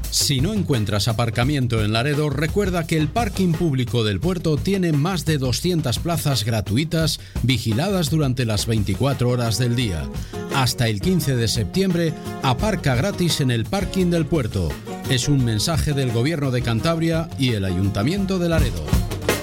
Si no encuentras aparcamiento en Laredo, recuerda que el parking público del puerto tiene más de 200 plazas gratuitas vigiladas durante las 24 horas del día. Hasta el 15 de septiembre, aparca gratis en el parking del puerto. Es un mensaje del Gobierno de Cantabria y el Ayuntamiento de Laredo.